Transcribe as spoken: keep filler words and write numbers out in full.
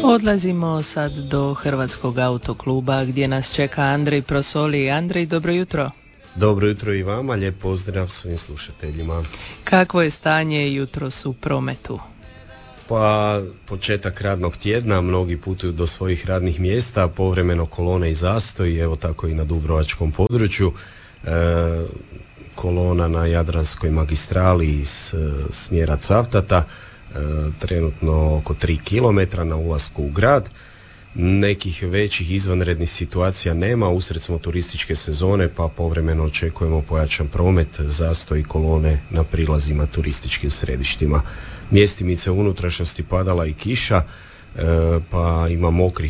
Odlazimo sad do Hrvatskog autokluba gdje nas čeka Andrej Prosoli. Andrej, dobro jutro. Dobro jutro i vama, lijep pozdrav svim slušateljima. Kakvo je stanje jutros u prometu? Pa početak radnog tjedna, mnogi putuju do svojih radnih mjesta, povremeno kolone i zastoj, evo tako i na dubrovačkom području. E, kolona na Jadranskoj magistrali iz e, smjera Cavtata, e, trenutno oko tri kilometra na ulasku u grad. Nekih većih izvanrednih situacija nema, usred smo turističke sezone pa povremeno očekujemo pojačan promet, zastoj i kolone na prilazima turističkim središtima. Mjestimice unutrašnjosti padala i kiša, e, pa ima mokrih